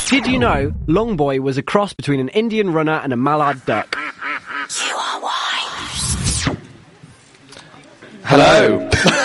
Did you know Longboy was a cross between an Indian runner and a mallard duck? You are wise. Hello.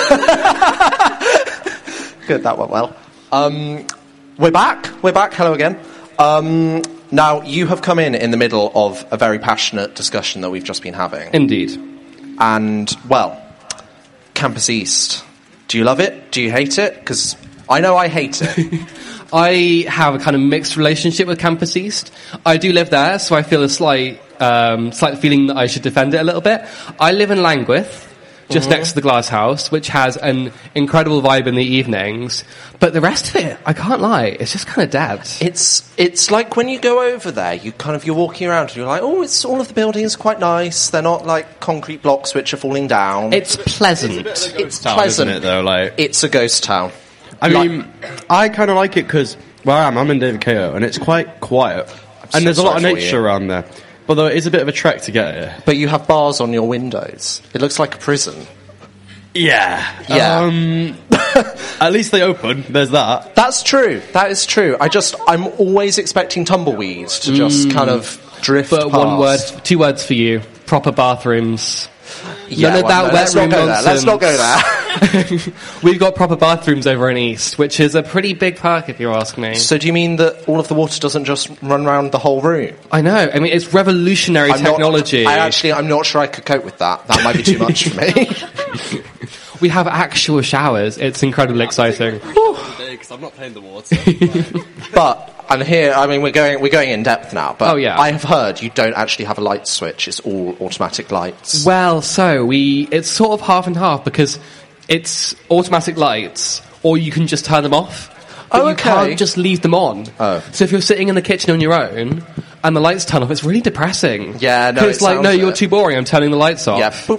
Good, that went well. We're back. Hello again. Now, you have come in the middle of a very passionate discussion that we've just been having. Indeed. And, well, Campus East. Do you love it? Do you hate it? Because I know I hate it. I have a kind of mixed relationship with Campus East. I do live there, so I feel a slight feeling that I should defend it a little bit. I live in Langwith, just next to the Glass House, which has an incredible vibe in the evenings. But the rest of it, I can't lie, it's just kind of dead. It's like when you go over there, you're walking around and you're like, oh, it's all of the buildings are quite nice. They're not like concrete blocks which are falling down. It's pleasant. It's town, pleasant, isn't it, though? Like, it's a ghost town. I mean, I kind of like it because where I'm in David Ko, and it's quite quiet, and there's a lot of nature around there. Although it is a bit of a trek to get here. But you have bars on your windows. It looks like a prison. Yeah. At least they open. There's that. That's true. That is true. I'm always expecting tumbleweeds to just kind of drift past. 2 words for you. Proper bathrooms. Yeah, None of that wet room nonsense. Let's not go there. We've got proper bathrooms over in East, which is a pretty big perk if you ask me. So do you mean that all of the water doesn't just run around the whole room? I know. I mean, it's revolutionary technology. I'm not sure I could cope with that. That might be too much for me. We have actual showers. It's incredibly exciting. Because I'm not paying the water. But and here, I mean, we're going in depth now. But oh, yeah. I have heard you don't actually have a light switch. It's all automatic lights. Well, it's sort of half and half because it's automatic lights, or you can just turn them off. But you can't just leave them on. Oh. So if you're sitting in the kitchen on your own and the lights turn off, it's really depressing. Yeah, no. It's like, no, you're too boring. I'm turning the lights off. Yeah.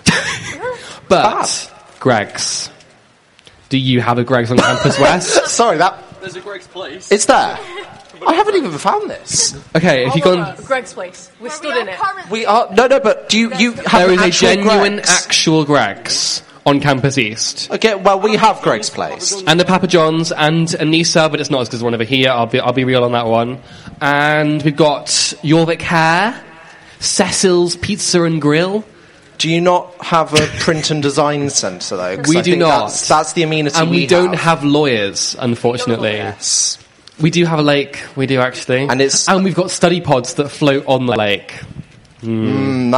But Greggs. Do you have a Greggs on Campus West? Sorry, There's a Greggs Place. It's there. I haven't even found this. Okay, if you gone... Greggs Place. We're stood in it. We are... No, but do you have There is a genuine Greggs? actual Greggs on Campus East. Okay, well, we have Greggs Place. And a Papa John's and a Nisa, but it's not as good as one over here. I'll be real on that one. And we've got Jorvik Hair, Cecil's Pizza and Grill. Do you not have a print and design centre, though? 'Cause We I do think not. That's the amenity and we don't have lawyers, unfortunately. Yes. We do have a lake. We do, actually. And we've got study pods that float on the lake. I'm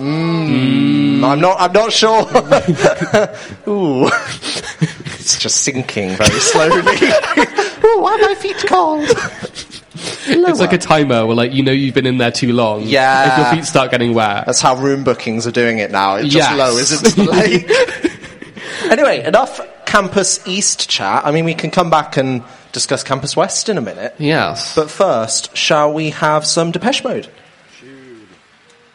not sure. Ooh. It's just sinking very slowly. Ooh, why are my feet cold? It's like a timer where, like, you've been in there too long. Yeah. If your feet start getting wet. That's how room bookings are doing it now. It just lowers into the lake. Anyway, enough Campus East chat. I mean, we can come back and discuss Campus West in a minute. Yes. But first, shall we have some Depeche Mode?